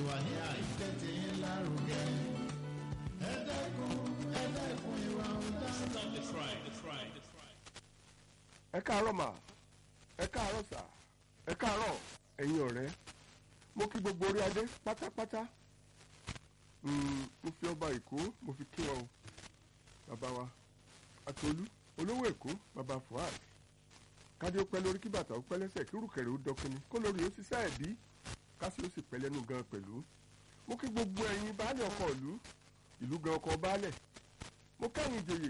wà ní àìtẹ́tẹ̀ yín lárugẹ. Ẹ dẹ́kun ìwà ọ̀daràn. Stop the crime. ẹ káàárọ̀ mà ẹ káàárọ̀ sà ẹ káàárọ̀ ẹ̀yin ọ̀rẹ́ mo kí gbogbo orí adé pátápátá mo fi ọba èkó mo fi kí wọn o bàbá wa àtolú olówó èkó bàbá Fuad kádé ó pẹ́ lórí kí bàtà ó pẹ́ lẹ́sẹ̀ kí rúkẹ̀rẹ̀ ó dọkùnrin kó lórí ó sì sáẹ̀dí kásì ó sì pẹ́ lẹ́nu gan pẹ̀lú mo kí gbogbo ẹ̀yin baálẹ̀ ọkọ̀ ìlú gan ọkọ̀ baálẹ̀ mo kẹ́yìn ìjòyè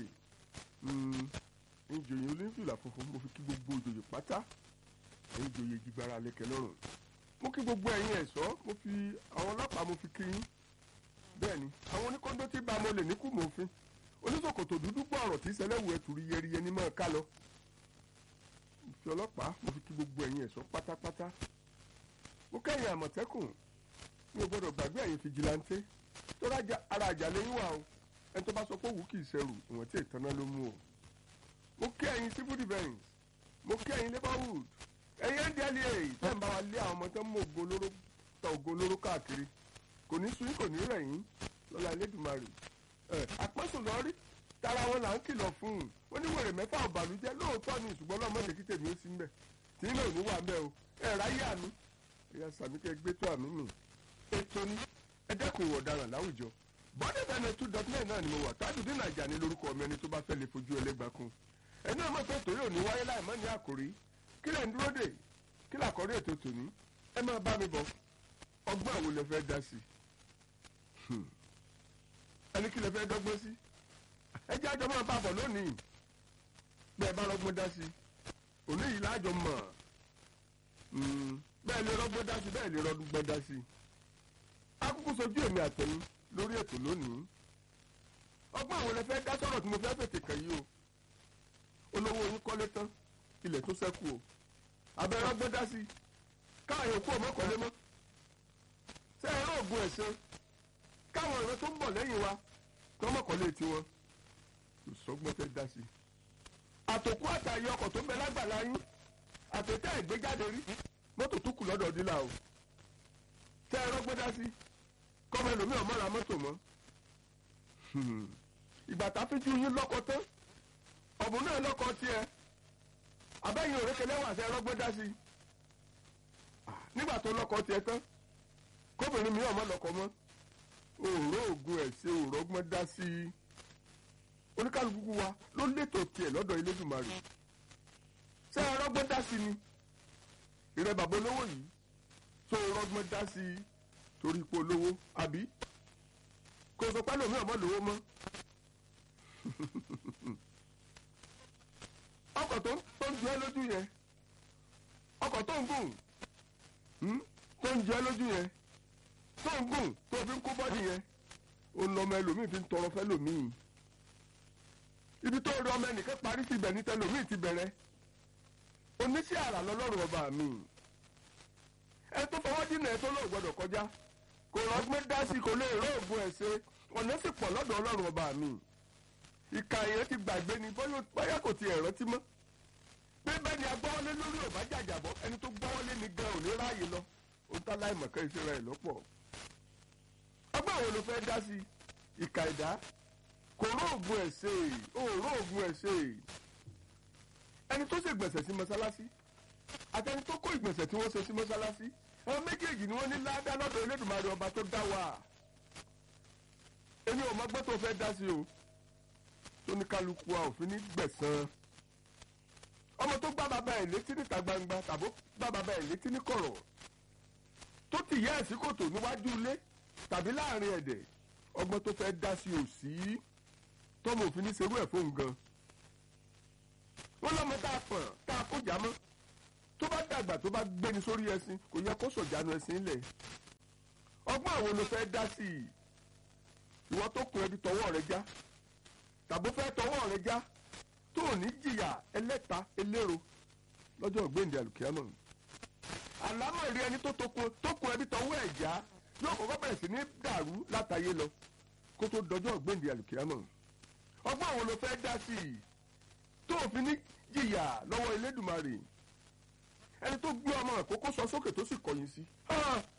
ìjòyè olóńfìlà funfun mo fi kí gbogbo ìjòyè pátá ẹ̀yin ìjòyè jìgbára lẹ́kẹ̀ lọ́rùn mo kí gbogbo ẹ̀yin ẹ̀ṣọ́ mo fi àwọn ọlọ́pàá mo fi kí yín bẹ́ẹ̀ ni àwọn oníkóńdó tí bá mo lè ní kú mòfin oníṣòkòtò dúdú gbọ́ ọ̀rọ̀ tí sẹlẹ̀wù ẹ̀ tùrí yẹriyẹ ní mọ́ ká lọ mo fi ọlọ́pàá mo fi kí gbogbo ẹ̀yin ẹ̀ṣọ́ pátápátá mo kẹ́yìn àmọ̀tẹ́kùn mi ò gbọ́dọ̀ gbàgbé ẹ̀yin fìjìláńtẹ́ tó ara àjà lẹ́yìn wà o ẹni tó bá sọ pé òwú kì í ṣẹrù ìwọ̀n tí ìtanná ló mú o mo kí ẹ̀yin civil defence mo kí ẹ̀yin labourhood ẹ̀yin ndla tẹ́ ń bá wa lé àwọn ọmọ tó ń mú ògo olóró káàkiri kò ní sún kò ní rẹ̀ yín lọ́la Elédùmarè àpọ́sùn lọ́rí tara wọn là ń kìlọ̀ fún un wọ́n ní wèrè mẹ́fà ọ̀bàlújẹ́ lóòótọ́ ni ṣùgbọ́n lọ́mọdé kí tèmi ó sí mbẹ̀ tí náà ò ní wà mbẹ̀ o ráyé àmì ẹ̀yà sàmìkẹ́ gbé tó àmì mi ètò ni ẹ dẹ́kun ìwà ọ̀daràn láwùjọ bọ́dẹ̀ bẹ́ẹ̀ 2.9 náà ni mo wà Tajudeen Ajani lórúkọ mi ẹni tó bá fẹ́ lè fojú ẹlẹ́gbàá kun ẹni náà mọ̀ pé torí òní wáyé láì mọ́ ní àkòrí kí lẹ̀ ń dúró dè kí làkọ́rí ètò tòní ẹ máa bá mi bọ̀ ọgbọ́n àwọn olè fẹ́ dá sí ẹni kí lè fẹ́ dọ́gbọ́n sí ẹ jẹ́ àjọ máa bá bọ̀ lónìí bẹ́ẹ̀ bá rọ́gbọ́n dá sí òní yìí láàjọ mọ̀ bẹ́ẹ̀ lè rọ́gbọ́n dá sí bẹ́ẹ̀ lè rọ́gbọ́n dá sí akúkú sojú èmi àtẹ̀yìn lórí ètò lónìí ọgbọ́n àwọn olè fẹ́ dá sọ̀rọ̀ tí mo fẹ́ fètè kàn yìí o olówó yín kọ́lé tán ilẹ̀ tó ṣẹ́kù o abẹ́rẹ́ rọ́gbọ́n dá sí káàyè òkú ọmọkọ̀lé mọ́ ṣé ẹ̀rọ ògùn ẹ̀sìn káwọn ìran tó ń bọ̀ lẹ́yìn wa tọmọkọ̀lé tiwọn kò sọ́gbọ́n fẹ́ dá sí. àtòkú àtàyè ọkọ̀ tó ń bẹ lágbàlá yín àtẹ̀tẹ̀ ìgbéjáde rí mọ́tò tó kù lọ́dọ̀ dílà o ṣé ẹ̀rọ gbọ́n dá sí kọ́mọ ẹlòmíràn mọ́ra mọ́tò mọ́ ìgbà tá a fi ju yín lọ́kọ tán ọ̀bùn náà lọ́kọ tiẹ̀ abẹ́yìn òrékelẹ́ wà sí ẹ̀rọ gbọ́n dá sí nígbà tó lọ́kọ tiẹ̀ tán kóbìnrin mi ọmọ lọ́kọ mọ́ òòró ògùn ẹ̀ ṣe òrọ́gbọ́n dá sí i oníkálukú wa ló létò tiẹ̀ lọ́dọ̀ Elédùmarè ṣé ẹ̀rọ́gbọ́n dá sí ni ìrẹ́ bàbá olówó yìí tó rọ́gbọ́n dá sí i torí ipò olówó àbí kò sọ pé lómi ọmọ lówó mọ́ ọkọ̀ tó ń jẹ́ lójú yẹn ọkọ̀ tó ń gùn tó ń jẹ́ lójú yẹn tó ń gùn tó fi ń kó bọ́dì yẹn ó ń lọ ọmọ ẹlòmíì fi ń tọrọ fẹ́ lòmíì ibi tó rí ọmọ ẹnìkan parí sí ibẹ̀ ní tẹlòmíì ti bẹ̀rẹ̀ oníṣẹ́ àrà lọ́lọ́run ọba mi ẹ tó fọwọ́ dínà ẹ tó lóò gbọdọ̀ kọjá kò rọgbọ́n dá sí kò lè rọ ògùn ẹ̀ ṣe ọ̀nà sì pọ̀ lọ́dọ̀ ọlọ́run ọba mi ìka yẹn ti gbàgbé ni bóyá kò tiẹ̀ rántí mọ́ pé bẹ́ẹ̀ ni agbọ́wọ́lé lórí ò bá jàjàbọ́ ẹni tó gbọ́wọ́lé ni gan ò ní ráàyè lọ ó ń tá láì mọ̀kẹ́ ìṣẹ́ra ẹ̀ lọ́pọ̀ ọgbọ́n àwọn ló fẹ́ dá sí ìka ẹ̀dá kò róògùn ẹ̀ ṣe òróògùn ẹ̀ ṣe ẹni tó ṣe gbẹ̀sẹ̀ sí mọ́sálásí àtẹni tó kó ìgbẹ̀sẹ̀ tí wọ́n ṣe sí mọ́sálásí àwọn méjèèjì ni wọ́n ní ládá lọ́dọ̀ Elédùmarè ọba tó dá wa èmi ò mọ́gbọ́n tó fẹ́ dá sí o tó ní kálukú wa òfin ní gbẹ̀san ọmọ tó gbá bàbá ẹ̀ létí níta gbangba tàbó gbá bàbá ẹ̀ létí ní kọ̀rọ̀ tó ti yẹ́ ẹ̀sí kòtò níwájú ilé tàbí láàrin ẹ̀dẹ̀ ọgbọ́n tó fẹ́ dá sí òsì tọ́mọ òfin ní serú ẹ̀ fóun gan wọ́n lọ́mọ tá a pọ̀n tá a kó jámọ́ tó bá dàgbà tó bá gbéni sórí ẹṣin kò yẹ kó sọ̀jánu ẹṣin lẹ̀ ọgbọ́n àwọn ló fẹ́ dá sí i ìwọ tó kun ẹbí tọwọ́ rẹ já tàbó fẹ́ tọwọ́ rẹ já tó ò ní jìyà ẹlẹ́ta eléro lọ́jọ́ ògbéǹde àlùkìyámọ̀ àlámọ̀ rí ẹni tó kun ẹbí tọwọ́ ẹ̀ já yóò kọ́kọ́ bẹ̀rẹ̀ sí ní dàrú látàyé lọ kó tó dọjọ́ ògbéǹde àlùkìyámọ̀ ọgbọ́n àwọn ló fẹ́ dá sí i tó òfin ní jìyà lọ́wọ́ Elédùmarè ẹni tó gbé ọmọ àkókò sọ sókè tó sì kọ̀yìn sí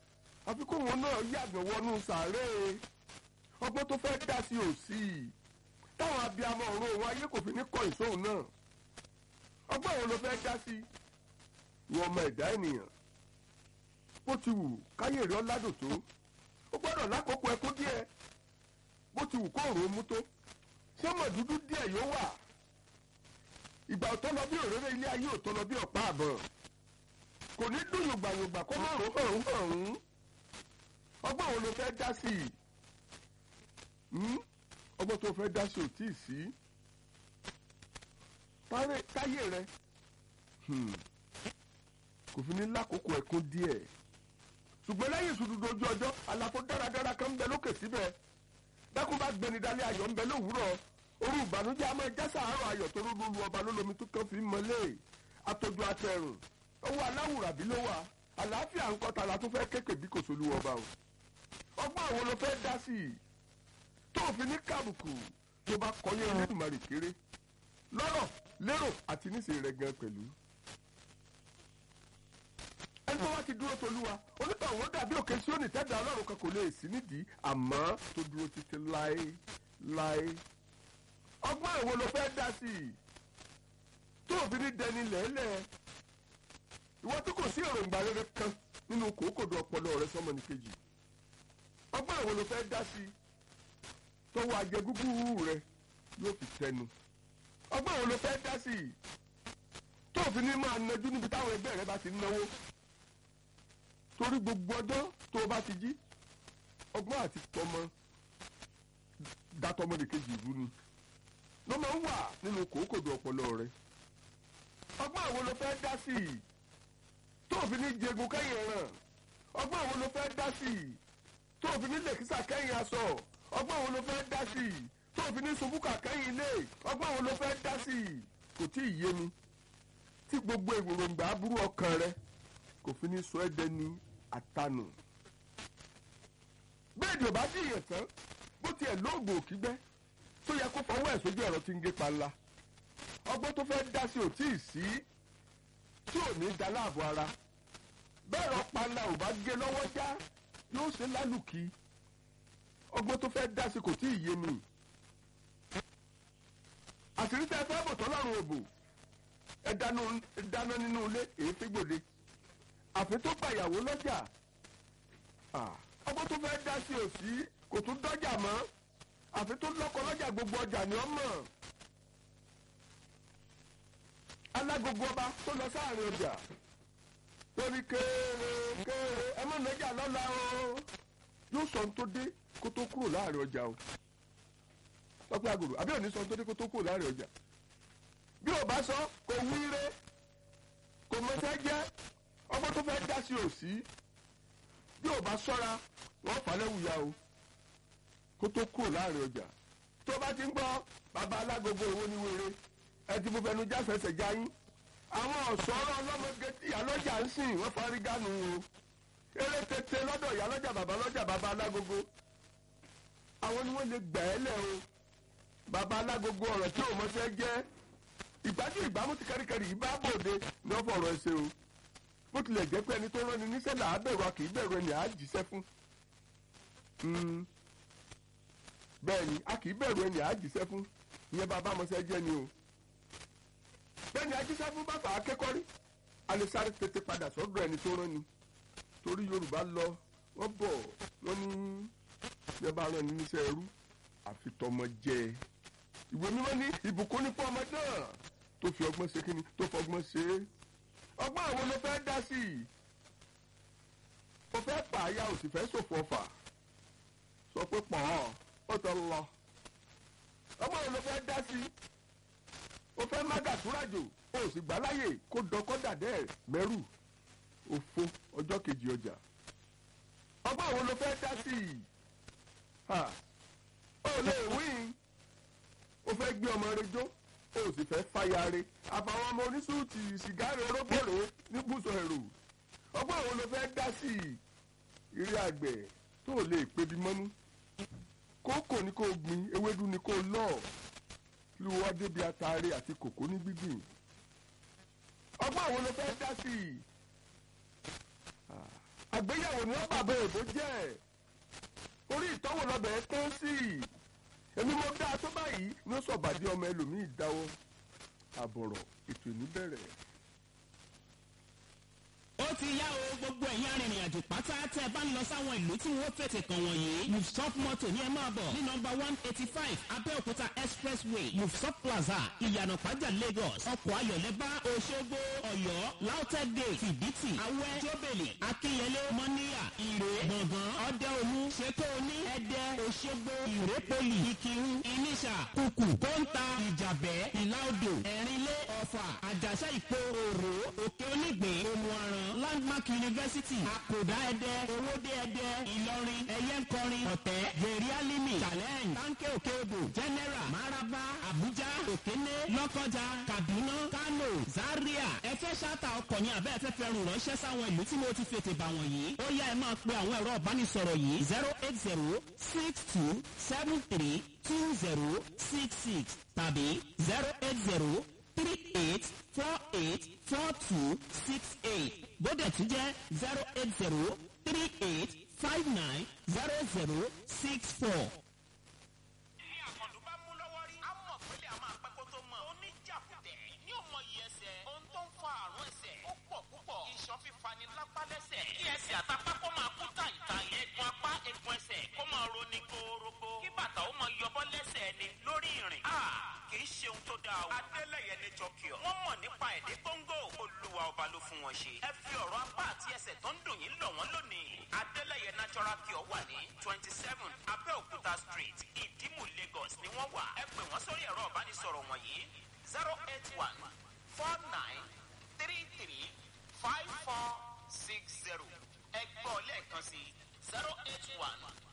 àfi kó wọn náà yàgàn wọnú sàárè ọgbọ́n tó fẹ́ dá sí òsì táwọn abiyamọ ọ̀run òun ayé kò fi ní kọ́ ìsóhun náà ọgbọ́n òun ló fẹ́ dá sí ìwọ ọmọ ẹ̀dá ènìyàn bó ti wù káyé rí ọládùn tó ó gbọ́dọ̀ lákòókò ẹkún díẹ̀ bó ti wù kóòrùn mú tó sọ́mọ̀ dúdú díẹ̀ yóò wà ìgbà òtọ́ lọ bí òréré ilé ayé òtọ́ lọ bí ọ̀pá àbọ̀n kò ní dùn yògbàyògbà kó má rò hàn ọgbọ́n òun ló fẹ́ dá sí ọgbọ́n tó fẹ́ dá sí ò tíì sí táyé rẹ kò fi ní lákòókò ẹkún díẹ̀ ṣùgbọ́n lẹ́yìn ìṣùdùdù ojú ọjọ́ àlàfo dáradára kan ń bẹ lókè síbẹ̀ dákun bá gbẹni dalẹ̀ ayọ̀ ń bẹ lówùúrọ̀ orú ìbànújẹ́ a máa já sàárọ̀ ayọ̀ tó rúlu lu ọba lólómi tó kàn fi mọ́lẹ̀ àtọ́jú atẹrùn owó aláwùrà bí ló wà àlàáfíà ńkọ́ ta la tún fẹ́ kéèké bí kò solú ọba o ọgbọ́n àwọn ló fẹ́ dá sí i tó fi ní kàbùkù tó bá kọ́lé Olódùmarè kéré lọ́rọ̀ lérò àti níṣẹ́ rẹ̀ gan pẹ̀lú ẹni tó wá ti dúró tolúwa onítọ̀ òun dàbí òkè sí òní tẹ́dà ọlọ́run kan kò lè sí nídìí àmọ́ tó dúró títí láé ọgbọ́n èwo ló fẹ́ dá sí i tó fi ní dẹni lẹ́lẹ̀ ìwọ tí kò sí èròǹgbà rere kan nínú kòókòdó ọpọlọ rẹ sọmọnìkejì ọgbọ́n èwo ló fẹ́ dá sí i tọwọ́ ajẹgúgú rẹ yóò fi tẹnu ọgbọ́n èwo ló fẹ́ dá sí i tó fi ní máa nájú níbi táwọn ẹgbẹ́ rẹ bá ti náwó torí gbogbo ọjọ́ tó o bá ti jí ọgbọ́n àti tọmọ dátọmọ nìkejì ìlú ni ló máa ń wà nínú kòókòdó ọpọlọ rẹ ọgbọ́n àwọn ló fẹ́ dá sí i tó o fi ní jẹgun kẹ́yìn ẹ̀ràn ọgbọ́n àwọn ló fẹ́ dá sí i tó o fi ní lèkísà kẹ́yìn aṣọ ọgbọ́n àwọn ló fẹ́ dá sí i tó o fi ní subúkà kẹ́yìn ilé ọgbọ́n àwọn ló fẹ́ dá sí i kò tí ì yé mi tí gbogbo èròǹgbà aburú ọkàn rẹ kò fi ní sọ ẹ́ dẹni àtanù bẹ́ẹ̀ ni ò bá dìyàn tán bó tiẹ̀ lóògùn òkígbẹ́ tó yẹ kó fọwọ́ ẹ̀ sójú ẹ̀rọ tí ń gé panla ọgbọ́n tó fẹ́ dá sí ò tí ì sí tí ò ní da láàbò ara bẹ́ẹ̀ rọ panla ò bá gé lọ́wọ́ já yóò ṣe lálùkì ọgbọ́n tó fẹ́ dá sí kò tí ì yé mi àṣírí tẹ́ fẹ́ bò tọ́lọ́run òbò ẹ dáná nínú ilé èyí fi gbòde àfi tó gbàyàwó lọ́jà ọgbọ́n tó fẹ́ dá sí òsì kò tún dọ́jà mọ́ àfi tó lọ́kọ lọ́jà gbogbo ọjà ni ó mọ̀ alágogo ọba tó lọ sáàrin ọjà lórí kéèrè ẹ má lọ́jà lọ́la o yóò sọ ohun tó dé kó tó kúrò láàrin ọjà o lọ́pẹ́ àgòrò àbí òní sọ ohun tó dé kó tó kúrò láàrin ọjà bí ò bá sọ kò wíire kò mọṣẹ́ jẹ́ ọgbọ́n tó fẹ́ dá sí òsì bí ò bá sọ́ra wọ́n fà lẹ́wùyà o kó tó kúrò láàrin ọjà tó bá ti ń gbọ́ bàbá alágogo owó ní wéré ẹ ti mo fẹnu já fẹsẹ̀ já yín àwọn ọ̀ṣọ́rọ̀ ọlọ́mọge tí ìyálọ́jà ń sìn wọ́n farí gánu o eré tètè lọ́dọ̀ ìyálọ́jà bàbá alágogo àwọn ni wọ́n lè gbà ẹ́ lẹ̀ o bàbá alágogo ọ̀rọ̀ tí ò mọ́ṣẹ́ jẹ́ ìgbájú ìgbámú ti kẹ́ríkẹ́rí yìí bá bòde ní wọ́n fọ̀rọ̀ ẹsẹ̀ o bó tilẹ̀ jẹ́ pé ẹni tó rán ni níṣẹ́ là á bẹ̀rù a kì í bẹ̀rù ẹni à á jíṣẹ́ fún bẹ́ẹ̀ ni a kì í bẹ̀rù ẹni à á jíṣẹ́ fún ìyẹn bàbá mọ́ṣẹ́ jẹ́ ni o bẹ́ẹ̀ ni ajíṣẹ́ fún bàbá akẹ́kọ̀ọ́rí a lè sáré tètè padà sọ́dọ̀ ẹni tó rán ni torí Yorùbá lọ wọ́n bọ̀ wọ́n ní bí ẹ bá rán ni níṣẹ́ ẹrú àfi tọmọ jẹ ìwé mímọ́ ní ìbùkún ní fún ọmọ náà tó fi ọgbọ́n ṣe kíni tó fọgbọ́n ṣe é ọgbọ́n àwọn ló fẹ́ dá sí i ó fẹ́ pààyà ò sì fẹ́ ṣòfò ọfà sọ pé pọ̀ ó tọ́ lọ ọgbọ́n àwọn ló fẹ́ dá sí i ó fẹ́ má gàtúràjò ó sì gbà láyè kó dọkọ́ dàdẹ́ mẹ́rù òfo ọjọ́ kejì ọjà ọgbọ́n àwọn ló fẹ́ dá sí i ó lè wín ó fẹ́ gbé ọmọ rẹ̀ jó ó sì fẹ́ fàyàrẹ́ àbàwọn ọmọ oníṣùtì sìgáàrì orógbòrò níbùsọ̀ ẹ̀rọ ọgbọ́n àwọn ló fẹ́ dá sí i eré àgbẹ̀ tó lè pebi mọ́nú kókò ní kó gbin ewédú ní kó lọ́ọ̀ ló wá débi atare àti kòkó ní gbígbìn ọgbọ́n àwọn ló fẹ́ dá sí i àgbéyàwó ni wọ́n bàbá èbó jẹ́ orí ìtọ́wò lọ́bẹ̀ tó sí èmi mo dá tó báyìí ní ó sọ̀bàdí ọmọ ẹlòmíì dáwọ́ àbọ̀rọ̀ ètò ìníbẹ̀rẹ̀. ó ti yá o gbogbo ẹ̀yin arìnrìn-àjò pátá tẹ́ ẹ bá ń lọ sáwọn ìlú tí wọ́n fètè kàn wọ̀nyí Mufsop moto ní ẹ máa bọ̀ ní nọ́mbà 185 Abẹ́òkúta expressway Mufsop plaza ìyànà pàjá Lagos ọkọ̀ ayọ̀lẹ́bá Òṣogbo Ọ̀yọ́ Lautech gate Fìdítì Awẹ́ Jóbèlì Akínyẹlé Mọ́níyà Ìrè Gbọ̀ngàn Ọ̀dẹ́olú Ṣètòní Ẹdẹ Òṣogbo Ìrépolì Ìkírun Ìníṣà Kùkù Kóńtà Ìjàbẹ́ Ìlàodò Ẹ̀rínlé Ọ̀fà Àjàṣà Ìpó Òrò Òkè Onígbè Òmùaran Landmark University Àkòdá Ẹdẹ Owódé Ẹdẹ Ìlọrin Ẹyẹnkọrin Ọ̀tẹ́ Yèrí Alimi Challenge Tánkẹ́ Òkèodò General Maraba Abuja Òkéné Lọ́kọ́jà Kaduna Kano Zaria ẹ fẹ́ ṣáàtà ọkọ̀ ní abẹ́ ẹ fẹ́ fẹ́ rù ránṣẹ́ sáwọn ìlú tí mo ti fètè bà wọ̀nyí ó yá ẹ máa pe àwọn ẹ̀rọ ìbánisọ̀rọ̀ yìí 08062732066 tàbí 08038484268 bódẹ̀ tún jẹ́ 08038590064. kí ẹsẹ̀ àtàpá kó máa kú tàyìntà eegun apá eegun ẹsẹ̀ kó máa roni gorogo kí bàtà ó máa yọbọ́ lẹ́sẹ̀ ẹni lórí ìrìn. kì í ṣe ohun tó dáa o. Adélẹ̀yẹ ní jọkìọ̀. wọ́n mọ̀ nípa èdè gbóngó. Olúwa ọba ló fún wọn ṣe. ẹ fi ọ̀rọ̀ apá àti ẹsẹ̀ tó ń dùn yín lọ̀ wọ́n lónìí. Adélẹ̀yẹ natural cure wà ní 27 Abẹ́òkúta street Ìdímù Lagos ni wọ́n wà. ẹ pè wọ́n sórí ẹ̀rọ ìbánisọ̀rọ̀ wọ̀nyí 08149335460. ẹ gbọ́ lẹ́ẹ̀kan sí 081